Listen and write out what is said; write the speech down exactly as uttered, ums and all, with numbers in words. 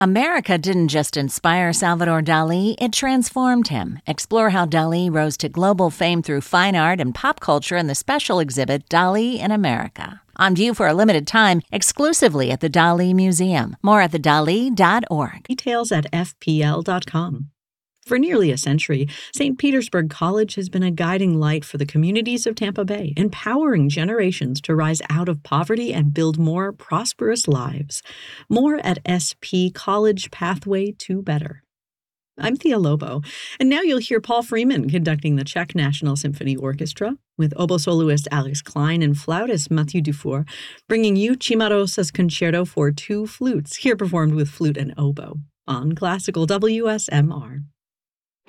America didn't just inspire Salvador Dali, it transformed him. Explore how Dali rose to global fame through fine art and pop culture in the special exhibit Dali in America. On view for a limited time, exclusively at the Dali Museum. More at the dali dot org. Details at f p l dot com. For nearly a century, Saint Petersburg College has been a guiding light for the communities of Tampa Bay, empowering generations to rise out of poverty and build more prosperous lives. More at S P College Pathway to Better. I'm Thea Lobo, and now you'll hear Paul Freeman conducting the Czech National Symphony Orchestra, with oboe soloist Alex Klein and flautist Mathieu Dufour, bringing you Cimarosa's Concerto for Two Flutes, here performed with flute and oboe, on Classical W S M R.